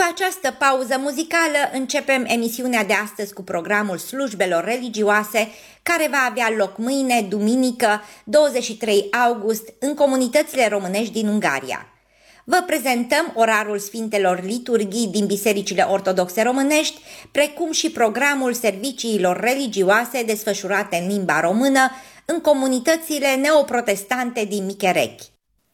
După această pauză muzicală, începem emisiunea de astăzi cu programul slujbelor religioase, care va avea loc mâine, duminică, 23 august, în comunitățile românești din Ungaria. Vă prezentăm orarul Sfintelor Liturghii din bisericile ortodoxe românești, precum și programul serviciilor religioase desfășurate în limba română în comunitățile neoprotestante din Micherechi.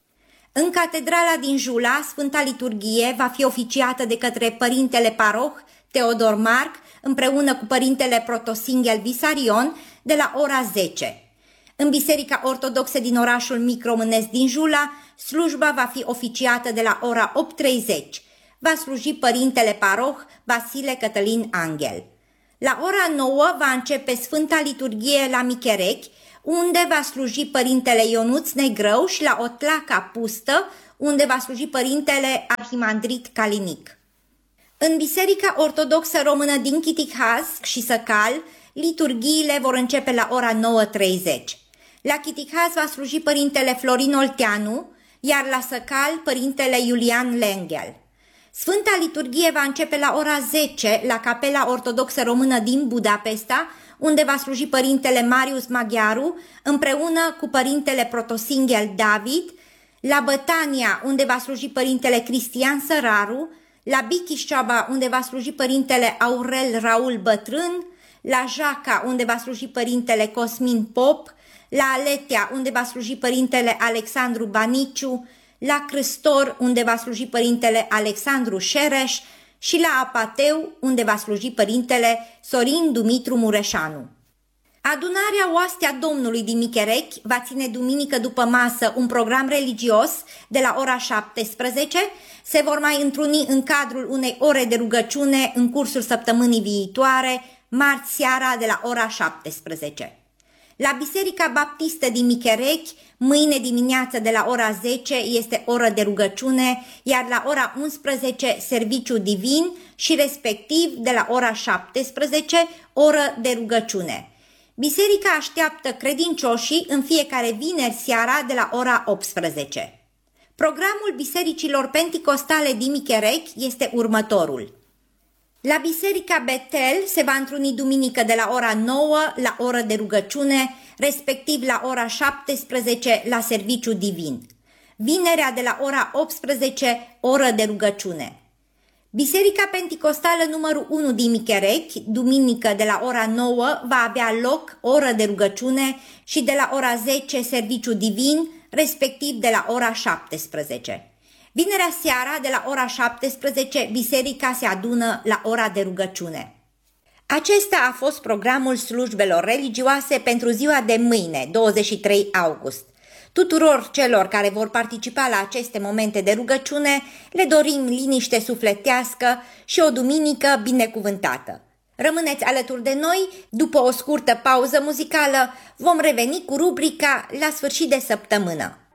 În catedrala din Jula, Sfânta Liturghie va fi oficiată de către Părintele Paroh Teodor Marc împreună cu Părintele Protosinghel Visarion de la ora 10. În Biserica Ortodoxă din orașul mic românesc din Jula, slujba va fi oficiată de la ora 8:30. Va sluji Părintele Paroh Vasile Cătălin Anghel. La ora 9 va începe Sfânta Liturghie la Micherechi, unde va sluji Părintele Ionuț Negrău, și la Otlaca Pustă, unde va sluji Părintele Arhimandrit Calinic. În Biserica Ortodoxă Română din Chitihaz și Săcal, liturghiile vor începe la ora 9:30. La Chitihaz va sluji Părintele Florin Olteanu, iar la Săcal Părintele Iulian Lenghel. Sfânta Liturghie va începe la ora 10 la Capela Ortodoxă Română din Budapesta, unde va sluji Părintele Marius Maghiaru împreună cu Părintele Protosinghel David, la Bătania, unde va sluji Părintele Cristian Săraru, la Bichișoaba, unde va sluji Părintele Aurel Raul Bătrân, la Jaca, unde va sluji Părintele Cosmin Pop, la Aletea, unde va sluji Părintele Alexandru Baniciu, la Crâstor, unde va sluji Părintele Alexandru Șereș, și la Apateu, unde va sluji Părintele Sorin Dumitru Mureșanu. Adunarea Oastea Domnului din Micherechi va ține duminică după masă un program religios de la ora 17. Se vor mai întruni în cadrul unei ore de rugăciune în cursul săptămânii viitoare, marți seara de la ora 17. La Biserica Baptistă din Micherechi, mâine dimineață de la ora 10 este oră de rugăciune, iar la ora 11 serviciu divin și respectiv de la ora 17 oră de rugăciune. Biserica așteaptă credincioșii în fiecare vineri seara de la ora 18. Programul bisericilor penticostale din Micherechi este următorul. La Biserica Betel se va întruni duminică de la ora 9 la oră de rugăciune, respectiv la ora 17 la serviciu divin. Vinerea de la ora 18, oră de rugăciune. Biserica Penticostală numărul 1 din Micherechi, duminică de la ora 9 va avea loc oră de rugăciune și de la ora 10 serviciu divin, respectiv de la ora 17. Vinerea seara, de la ora 17, biserica se adună la ora de rugăciune. Acesta a fost programul slujbelor religioase pentru ziua de mâine, 23 august. Tuturor celor care vor participa la aceste momente de rugăciune le dorim liniște sufletească și o duminică binecuvântată. Rămâneți alături de noi, după o scurtă pauză muzicală vom reveni cu rubrica La sfârșit de săptămână.